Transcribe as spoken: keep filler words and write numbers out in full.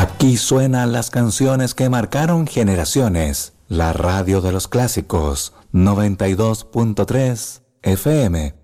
Aquí suenan las canciones que marcaron generaciones. La radio de los clásicos, noventa y dos punto tres F M.